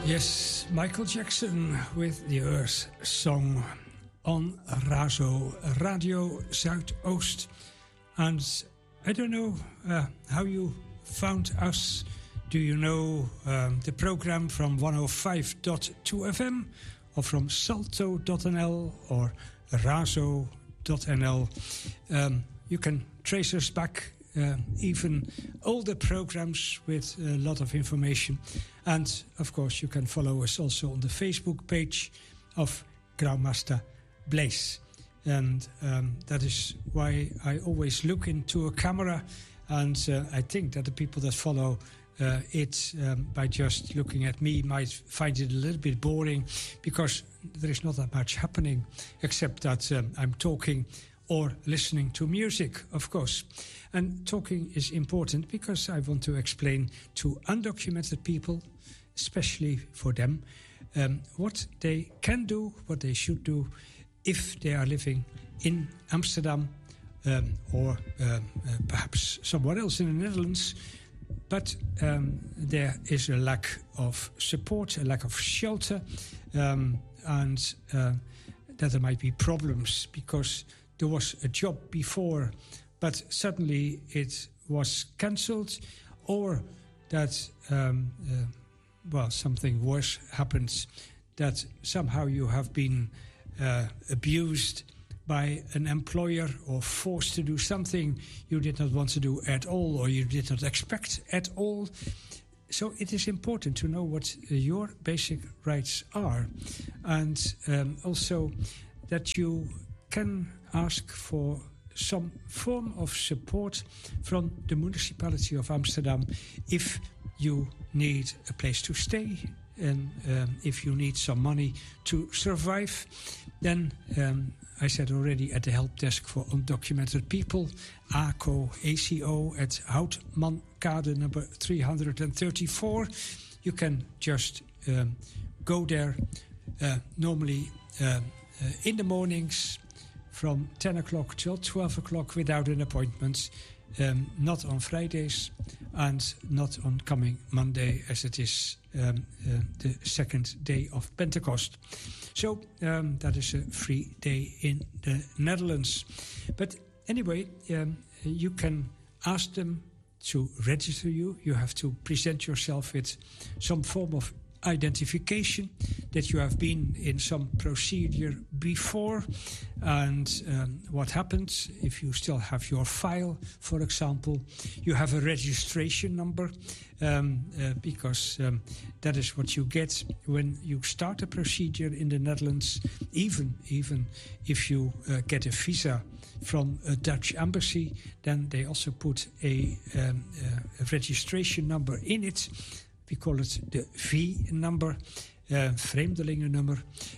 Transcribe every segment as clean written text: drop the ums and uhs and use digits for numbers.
Yes, Michael Jackson with the Earth Song on Razo Radio Zuidoost. And I don't know how you found us. Do you know the program from 105.2 FM or from salto.nl or razo.nl? You can trace us back, even older programs with a lot of information. And of course, you can follow us also on the Facebook page of Graumaster Blaze. And that is why I always look into a camera. And I think that the people that follow it by just looking at me might find it a little bit boring, because there is not that much happening except that I'm talking or listening to music, of course. And talking is important because I want to explain to undocumented people, especially for them, what they can do, what they should do if they are living in Amsterdam or perhaps somewhere else in the Netherlands. But there is a lack of support, a lack of shelter, and that there might be problems because there was a job before, but suddenly it was cancelled, or that, something worse happens, that somehow you have been abused by an employer or forced to do something you did not want to do at all, or you did not expect at all. So it is important to know what your basic rights are, and also that you can ask for some form of support from the municipality of Amsterdam if you need a place to stay, and if you need some money to survive. Then I said already, at the help desk for undocumented people, ACO at Houtmankade number 334. You can just go there normally in the mornings from 10 o'clock till 12 o'clock without an appointment, not on Fridays and not on coming Monday, as it is the second day of Pentecost. So that is a free day in the Netherlands. But anyway, you can ask them to register you. You have to present yourself with some form of identification that you have been in some procedure before, and what happens if you still have your file, for example. You have a registration number, because that is what you get when you start a procedure in the Netherlands, even if you get a visa from a Dutch embassy. Then they also put a registration number in it. We call it the V number, vreemdelingennummer.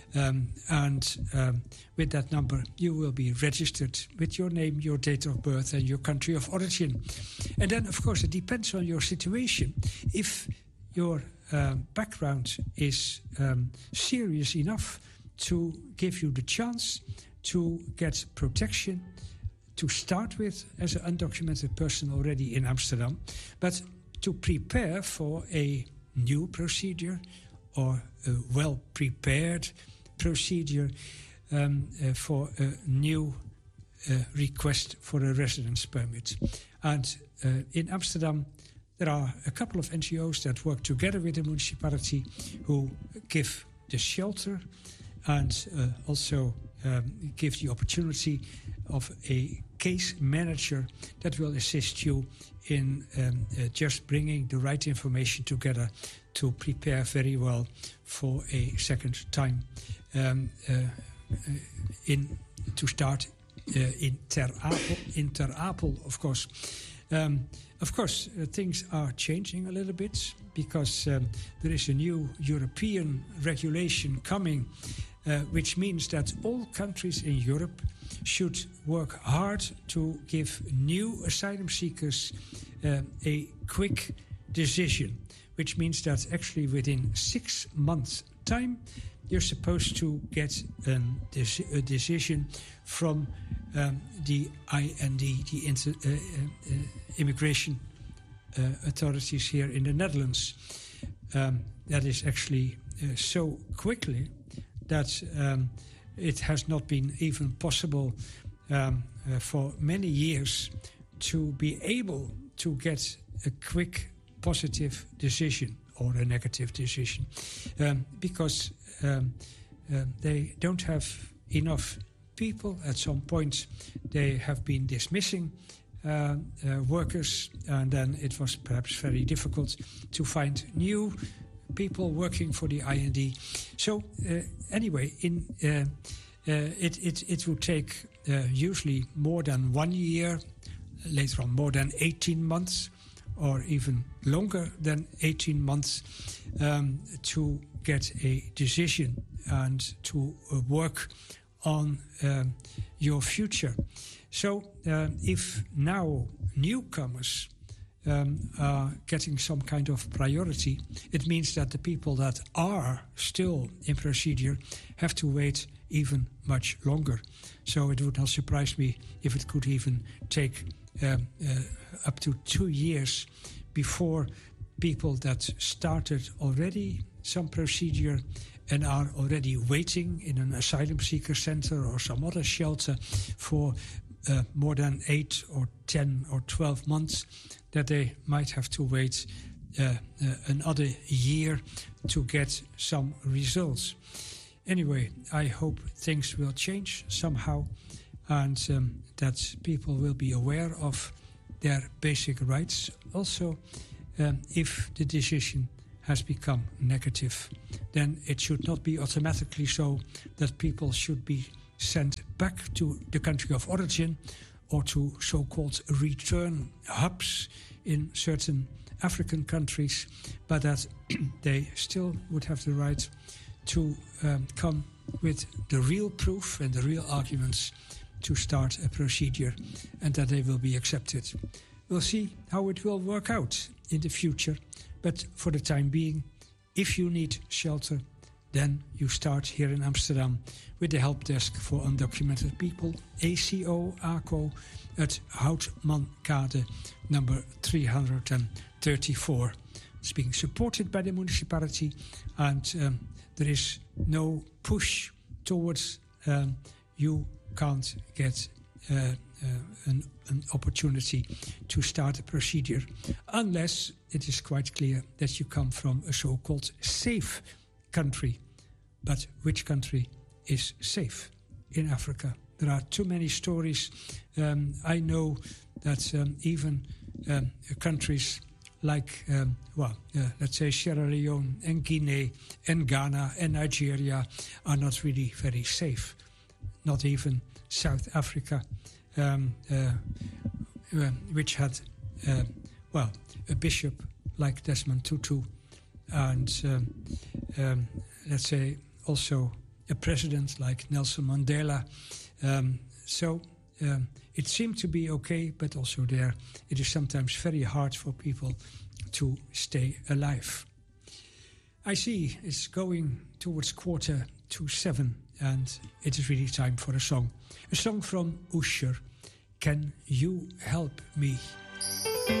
And with that number, you will be registered with your name, your date of birth, and your country of origin. And then, of course, it depends on your situation. If your background is serious enough to give you the chance to get protection, to start with as an undocumented person already in Amsterdam, but to prepare for a new procedure or a well-prepared procedure for a new request for a residence permit. And in Amsterdam, there are a couple of NGOs that work together with the municipality who give the shelter and also give the opportunity of a case manager that will assist you in just bringing the right information together to prepare very well for a second time to start in Ter Apel, of course. Of course, things are changing a little bit because there is a new European regulation coming, which means that all countries in Europe should work hard to give new asylum seekers a quick decision, which means that actually within 6 months' time, you're supposed to get a decision from the IND, the immigration authorities here in the Netherlands. That is actually so quickly that it has not been even possible for many years to be able to get a quick positive decision or a negative decision, because they don't have enough people. At some point they have been dismissing workers, and then it was perhaps very difficult to find new people working for the IND. So anyway, it would take usually more than 1 year, later on more than 18 months, or even longer than 18 months, to get a decision and to work on your future. So if now newcomers are getting some kind of priority, it means that the people that are still in procedure have to wait even much longer. So it would not surprise me if it could even take up to 2 years before people that started already some procedure and are already waiting in an asylum seeker center or some other shelter for more than 8 or 10 or 12 months, that they might have to wait another year to get some results. Anyway, I hope things will change somehow, and that people will be aware of their basic rights. Also, if the decision has become negative, then it should not be automatically so that people should be sent back to the country of origin or to so-called return hubs in certain African countries, but that they still would have the right to come with the real proof and the real arguments to start a procedure, and that they will be accepted. We'll see how it will work out in the future, but for the time being, if you need shelter, then you start here in Amsterdam with the help desk for undocumented people, ACO at Houtmankade number 334. It's being supported by the municipality, and there is no push towards you can't get an opportunity to start a procedure unless it is quite clear that you come from a so-called safe country. But which country is safe in Africa? There are too many stories. I know that even countries like, let's say Sierra Leone and Guinea and Ghana and Nigeria are not really very safe. Not even South Africa, which had, a bishop like Desmond Tutu, and let's say also a president like Nelson Mandela. It seemed to be okay, but also there it is sometimes very hard for people to stay alive. I see it's going towards 6:45, and it is really time for a song. A song from Usher, Can You Help Me?